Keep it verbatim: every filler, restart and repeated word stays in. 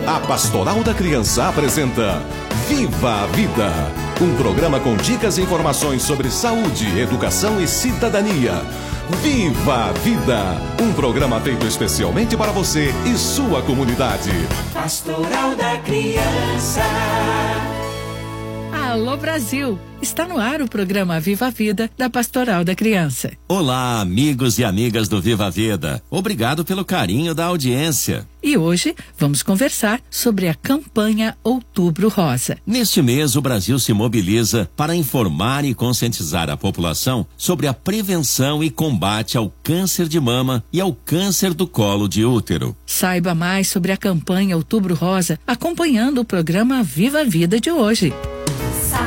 A Pastoral da Criança apresenta Viva a Vida, um programa com dicas e informações sobre saúde, educação e cidadania. Viva a Vida, um programa feito especialmente para você e sua comunidade. Pastoral da Criança. Alô Brasil, está no ar o programa Viva a Vida da Pastoral da Criança. Olá, amigos e amigas do Viva a Vida. Obrigado pelo carinho da audiência. E hoje vamos conversar sobre a campanha Outubro Rosa. Neste mês, o Brasil se mobiliza para informar e conscientizar a população sobre a prevenção e combate ao câncer de mama e ao câncer do colo de útero. Saiba mais sobre a campanha Outubro Rosa acompanhando o programa Viva a Vida de hoje.